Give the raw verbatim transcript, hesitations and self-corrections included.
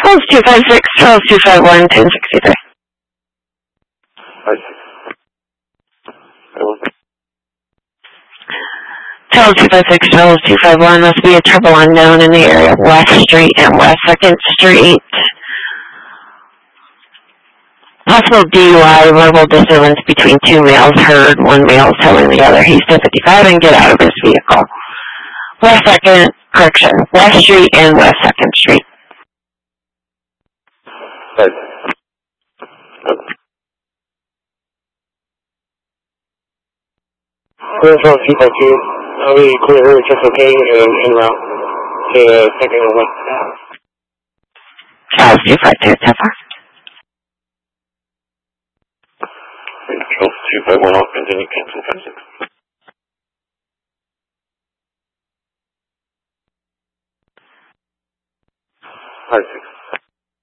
Charles two five six, Charles two five one, ten sixty-three. five six. Charles two five six, Charles two five one, must be a triple unknown in the area of West Street and West second Street. Possible D U I, verbal disturbance between two males heard. One male is telling the other he's ten fifty-five and get out of his vehicle. West second, correction, West Street and West second Street. Right. Clear Charles two five two. I'll be clear here, just okay, and en route to second and west. Charles two five two, ten five. Charles two five one off, continue, cancel five six. five six.